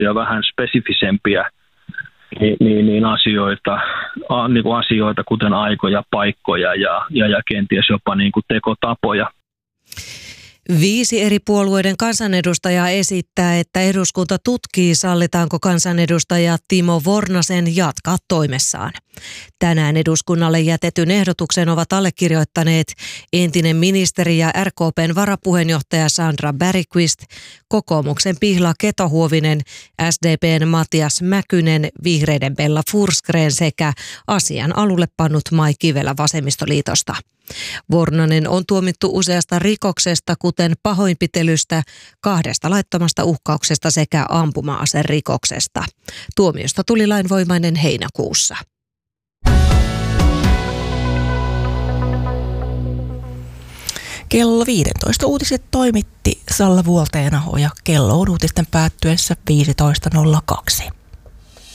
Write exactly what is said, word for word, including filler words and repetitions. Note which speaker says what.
Speaker 1: ja vähän spesifisempiä niin, niin, niin asioita, a, niin kuin asioita, kuten aikoja, paikkoja ja, ja, ja kenties jopa niin kuin tekotapoja.
Speaker 2: Viisi eri puolueiden kansanedustajaa esittää, että eduskunta tutkii, sallitaanko kansanedustaja Timo Vornasen jatkaa toimessaan. Tänään eduskunnalle jätetyn ehdotuksen ovat allekirjoittaneet entinen ministeri ja R K P:n varapuheenjohtaja Sandra Bergqvist, kokoomuksen Pihla Keto-Huovinen, S D P:n Matias Mäkynen, vihreiden Bella Forsgren sekä asian alulle pannut Mai Kivelä vasemmistoliitosta. Vornanen on tuomittu useasta rikoksesta, kuten pahoinpitelystä, kahdesta laittomasta uhkauksesta sekä ampuma-aserikoksesta. Tuomiosta tuli lainvoimainen heinäkuussa.
Speaker 3: Kello viisitoista uutiset toimitti Salla Vuolteena ja kello on uutisten päättyessä viisitoista nolla kaksi.